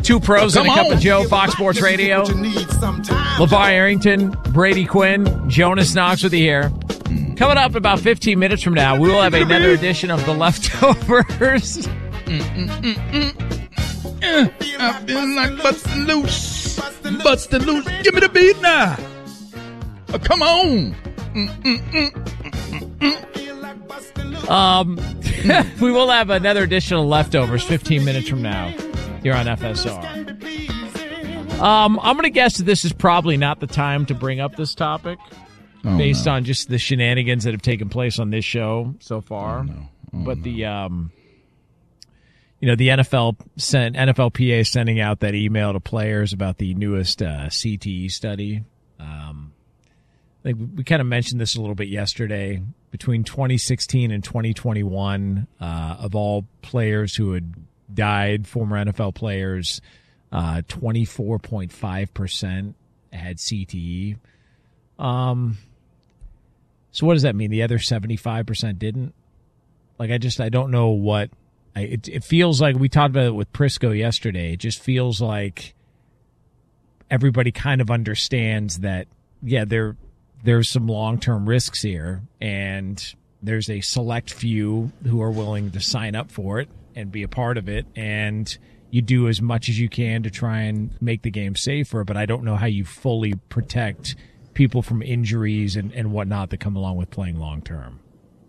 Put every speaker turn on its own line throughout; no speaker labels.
Two pros and a cup of Joe, Fox Sports Radio. LeVar Arrington, Brady Quinn, Jonas Knox with you here. Coming up about 15 minutes from now, we will have another edition of The Leftovers.
I feel like busting loose. Busting loose. Give me the beat now. Come on.
We will have another edition of Leftovers 15 minutes from now here on FSR. I'm going to guess that this is probably not the time to bring up this topic based on just the shenanigans that have taken place on this show so far. But the NFLPA sending out that email to players about the newest CTE study. I think we kind of mentioned this a little bit yesterday. Between 2016 and 2021, of all players who had died, former NFL players, 24.5% had CTE. So what does that mean? The other 75% didn't? Like, I don't know what. It feels like, we talked about it with Prisco yesterday. It just feels like everybody kind of understands that, yeah, there's some long-term risks here, and there's a select few who are willing to sign up for it and be a part of it, and you do as much as you can to try and make the game safer, but I don't know how you fully protect people from injuries and whatnot that come along with playing long-term.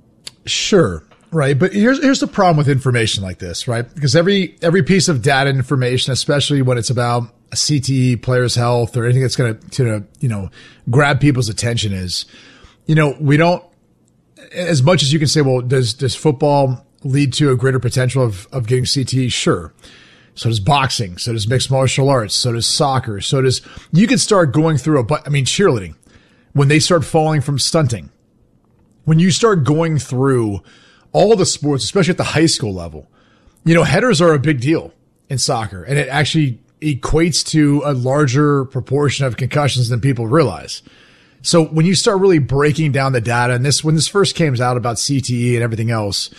Sure. Right. But here's the problem with information like this, right? Because every piece of data and information, especially when it's about a CTE, player's health, or anything that's going to, grab people's attention is, we don't, as much as you can say, well, does football lead to a greater potential of getting CTE? Sure. So does boxing. So does mixed martial arts. So does soccer. You can start going through cheerleading, when they start falling from stunting, when you start going through all the sports, especially at the high school level, headers are a big deal in soccer, and it actually equates to a larger proportion of concussions than people realize. So when you start really breaking down the data, and when this first came out about CTE and everything else,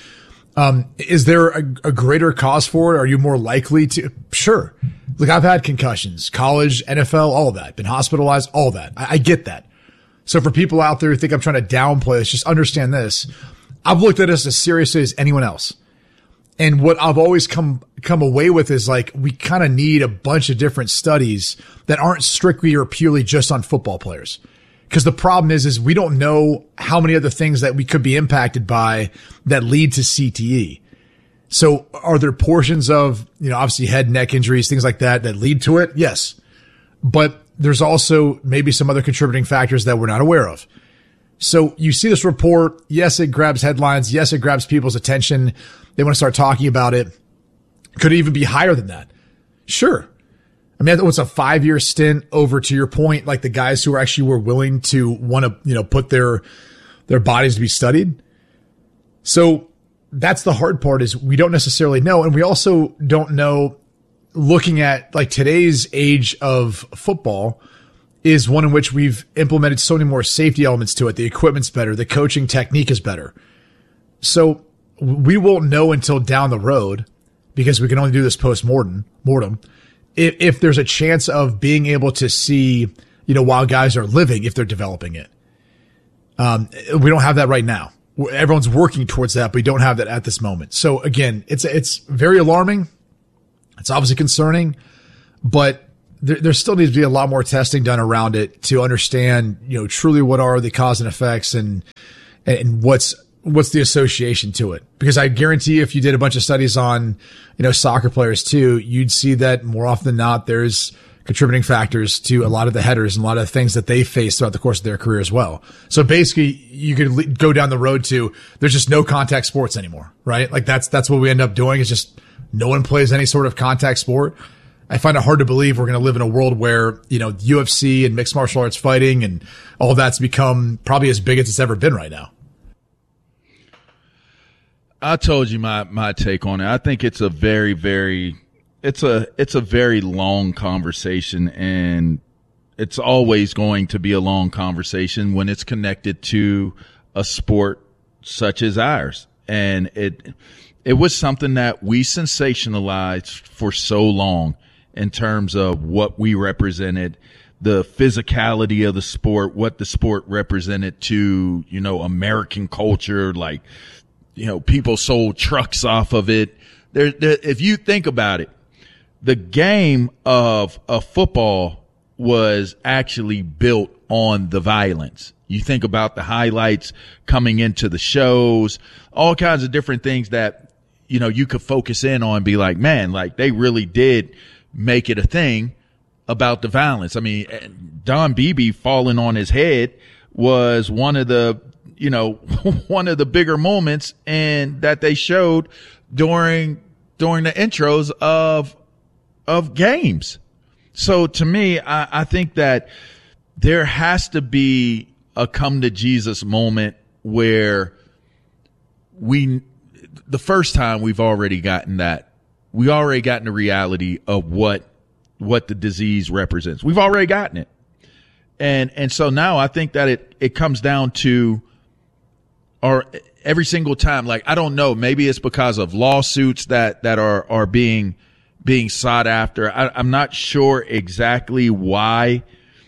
is there a greater cause for it? Are you more likely to? Sure. Look, I've had concussions, college, NFL, all of that, been hospitalized, all that. I get that. So for people out there who think I'm trying to downplay this, just understand this. I've looked at this as seriously as anyone else. And what I've always come away with is, like, we kind of need a bunch of different studies that aren't strictly or purely just on football players. Because the problem is we don't know how many other things that we could be impacted by that lead to CTE. So are there portions of, obviously head, neck injuries, things like that lead to it? Yes. But there's also maybe some other contributing factors that we're not aware of. So you see this report. Yes, it grabs headlines. Yes, it grabs people's attention. They want to start talking about it. Could it even be higher than that? Sure. I mean, it's a 5-year stint over, to your point, like the guys who were willing to want to, put their bodies to be studied. So that's the hard part, is we don't necessarily know. And we also don't know, looking at like today's age of football, is one in which we've implemented so many more safety elements to it. The equipment's better. The coaching technique is better. So we won't know until down the road, because we can only do this post-mortem, if there's a chance of being able to see, while guys are living, if they're developing it. We don't have that right now. Everyone's working towards that, but we don't have that at this moment. So again, it's very alarming. It's obviously concerning, but there still needs to be a lot more testing done around it to understand, truly what are the cause and effects and what's the association to it. Because I guarantee if you did a bunch of studies on, soccer players too, you'd see that more often than not, there's contributing factors to a lot of the headers and a lot of the things that they face throughout the course of their career as well. So basically you could go down the road to, there's just no contact sports anymore, right? Like that's what we end up doing, is just no one plays any sort of contact sport. I find it hard to believe we're going to live in a world where, UFC and mixed martial arts fighting and all that's become probably as big as it's ever been right now.
I told you my take on it. I think it's a very, very, it's a very long conversation, and it's always going to be a long conversation when it's connected to a sport such as ours. And it was something that we sensationalized for so long. in terms of what we represented, the physicality of the sport, what the sport represented to, American culture. Like, people sold trucks off of it. If you think about it, the game of football was actually built on the violence. You think about the highlights coming into the shows, all kinds of different things that, you could focus in on and be like, man, like they really did make it a thing about the violence. I mean, Don Beebe falling on his head was one of the bigger moments and that they showed during the intros of games. So to me, I think that there has to be a come to Jesus moment where the first time we've already gotten the reality of what the disease represents. We've already gotten it. And so now I think that it comes down to every single time, like, I don't know, maybe it's because of lawsuits that are being sought after. I'm not sure exactly why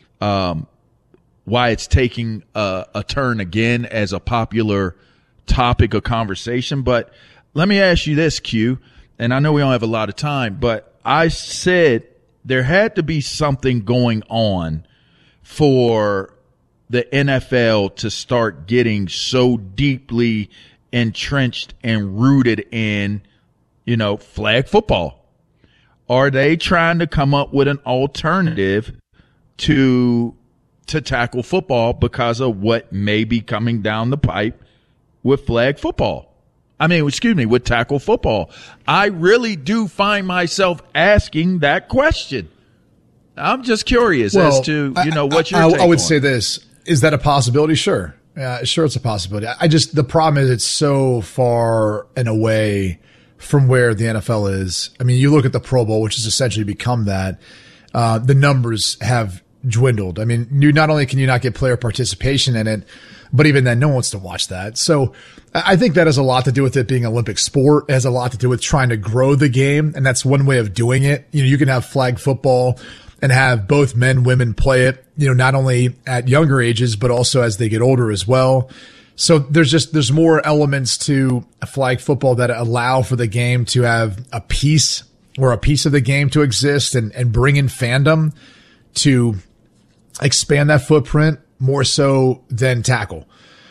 it's taking a turn again as a popular topic of conversation. But let me ask you this, Q, and I know we don't have a lot of time, but I said there had to be something going on for the NFL to start getting so deeply entrenched and rooted in, flag football. Are they trying to come up with an alternative to tackle football because of what may be coming down the pipe with flag football? With tackle football. I really do find myself asking that question. I'm just curious as to, what your take
I would
on.
say this. Is that a possibility? Sure. Sure, it's a possibility. The problem is it's so far and away from where the NFL is. I mean, you look at the Pro Bowl, which has essentially become that. The numbers have dwindled. I mean, not only can you not get player participation in it, but even then, no one wants to watch that. So I think that has a lot to do with it being an Olympic sport. It has a lot to do with trying to grow the game. And that's one way of doing it. You can have flag football and have both men, women play it, not only at younger ages, but also as they get older as well. So there's more elements to flag football that allow for the game to have a piece of the game to exist and bring in fandom to expand that footprint more so than tackle.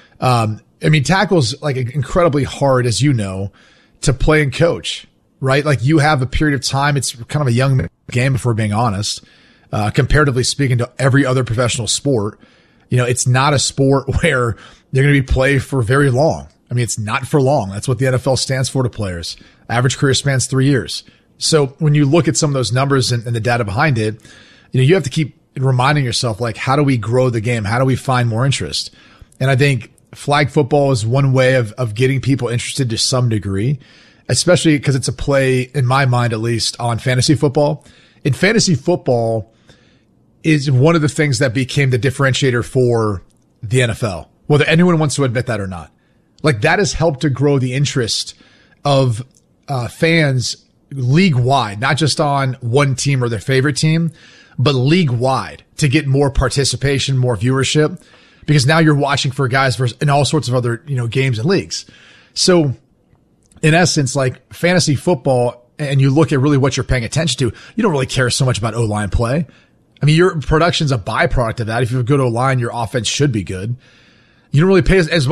Tackle's like incredibly hard, as you know, to play and coach, right? Like you have a period of time. It's kind of a young game, if we're being honest, comparatively speaking to every other professional sport. It's not a sport where they're going to be played for very long. I mean, it's not for long. That's what the NFL stands for to players. Average career spans 3 years. So when you look at some of those numbers and the data behind it, you have to keep reminding yourself, like, how do we grow the game? How do we find more interest? And I think flag football is one way of getting people interested to some degree, especially because it's a play, in my mind at least, on fantasy football. In fantasy football is one of the things that became the differentiator for the NFL, whether anyone wants to admit that or not. Like, that has helped to grow the interest of fans league wide, not just on one team or their favorite team, but league wide, to get more participation, more viewership, because now you're watching for guys in all sorts of other, games and leagues. So in essence, like fantasy football, and you look at really what you're paying attention to, you don't really care so much about O-line play. I mean, your production's a byproduct of that. If you have a good O-line, your offense should be good. You don't really pay as